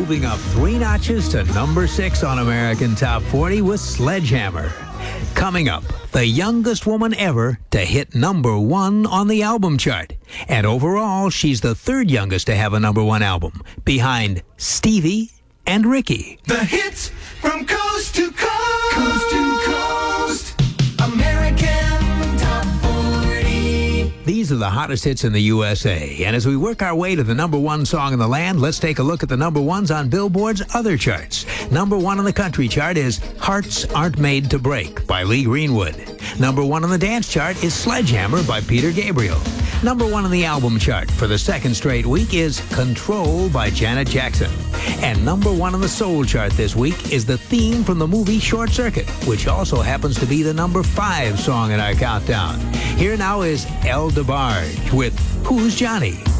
moving up 3 notches to number 6 on American Top 40 with Sledgehammer. Coming up, the youngest woman ever to hit number 1 on the album chart. And overall, she's the 3rd youngest to have a number 1 album, behind Stevie and Ricky. The hits from coast to coast. Coast to coast. American Top 40. These are the hottest hits in the USA. And as we work our way to the number 1 song in the land, let's take a look at the number 1s on Billboard's other charts. Number 1 on the country chart is Hearts Aren't Made to Break by Lee Greenwood. Number 1 on the dance chart is Sledgehammer by Peter Gabriel. Number 1 on the album chart for the 2nd straight week is Control by Janet Jackson. And number 1 on the soul chart this week is the theme from the movie Short Circuit, which also happens to be the number 5 song in our countdown. Here now is El DeBarge with Who's Johnny?